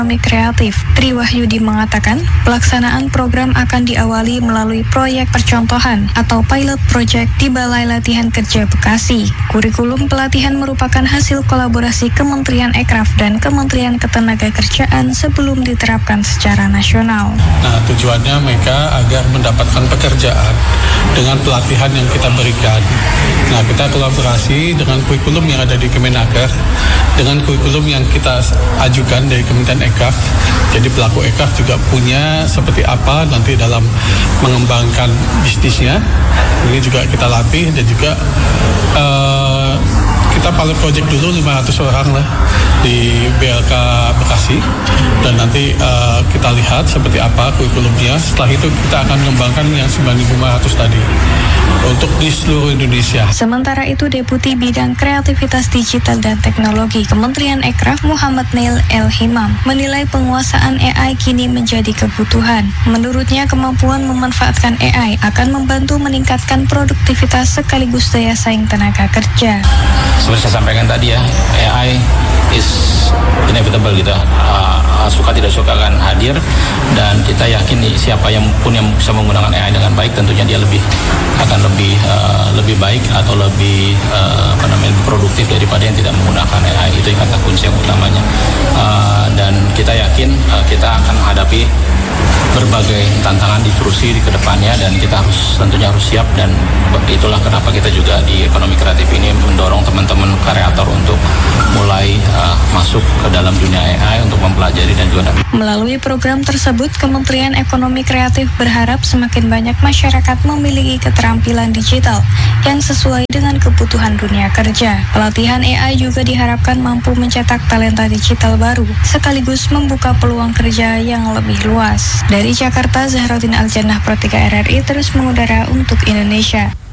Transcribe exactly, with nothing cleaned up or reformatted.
Ekonomi Kreatif, Tri Wahyudi mengatakan, pelaksanaan program akan diawali melalui proyek percontohan atau pilot project di Balai Latihan Kerja Bekasi. Kurikulum pelatihan merupakan hasil kolaborasi Kementerian Ekraf dan Kementerian Ketenagakerjaan sebelum diterapkan secara nasional. Nah, tujuannya mereka agar mendapatkan pekerjaan dengan pelatihan yang kita berikan. Nah, kita kolaborasi dengan kurikulum yang ada di Kemenaker, dengan kurikulum yang kita ajukan dari Kementerian Ekraf. Jadi pelaku Ekraf juga punya seperti apa nanti dalam mengembangkan bisnisnya. Ini juga kita latih dan juga uh, kita pilot project dulu lima ratus orang lah di B L K Bekasi, dan nanti uh, kita lihat seperti apa kurikulumnya. Setelah itu kita akan mengembangkan yang sembilan ribu lima ratus tadi untuk di seluruh Indonesia. Sementara itu, Deputi Bidang Kreativitas Digital dan Teknologi Kementerian Ekraf Muhammad Neil El Himam menilai penguasaan A I kini menjadi kebutuhan. Menurutnya, kemampuan memanfaatkan A I akan membantu meningkatkan produktivitas sekaligus daya saing tenaga kerja. Seperti saya sampaikan tadi ya, A I is inevitable gitu. Uh, suka tidak suka akan hadir, dan kita yakin siapa yang pun yang bisa menggunakan A I dengan baik, tentunya dia lebih akan lebih uh, lebih baik atau lebih uh, apa namanya produktif daripada yang tidak menggunakan A I. Itu yang kata kunci yang utamanya. Uh, dan kita yakin uh, kita akan menghadapi berbagai tantangan di kursi di kedepannya, dan kita harus tentunya harus siap, dan itulah kenapa kita juga di ekonomi kreatif ini mendorong teman-teman kreator untuk mulai uh, masuk ke dalam dunia A I untuk mempelajari dan juga. Melalui program tersebut, Kementerian Ekonomi Kreatif berharap semakin banyak masyarakat memiliki keterampilan digital yang sesuai dengan kebutuhan dunia kerja. Pelatihan A I juga diharapkan mampu mencetak talenta digital baru, sekaligus membuka peluang kerja yang lebih luas. Dari Jakarta, Zahraudin Aljannah, Pro tiga R R I terus mengudara untuk Indonesia.